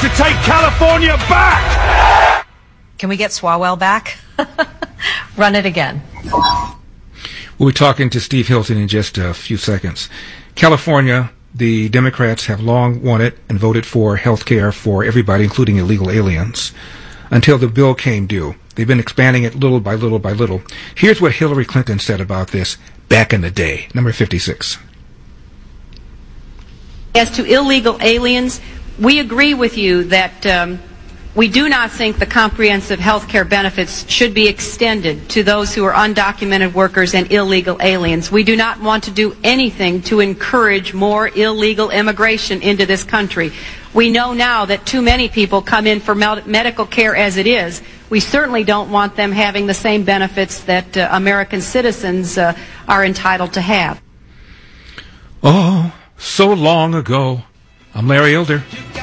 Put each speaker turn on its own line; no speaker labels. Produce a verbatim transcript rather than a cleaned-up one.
to take California back!
Can we get Swalwell back? Run it again.
We'll be talking to Steve Hilton in just a few seconds. California, the Democrats have long wanted and voted for health care for everybody, including illegal aliens, until the bill came due. They've been expanding it little by little by little. Here's what Hillary Clinton said about this back in the day. Number fifty-six.
As to illegal aliens, we agree with you that um, we do not think the comprehensive health care benefits should be extended to those who are undocumented workers and illegal aliens. We do not want to do anything to encourage more illegal immigration into this country. We know now that too many people come in for med- medical care as it is. We certainly don't want them having the same benefits that uh, American citizens uh, are entitled to have.
Oh, so long ago. I'm Larry Elder.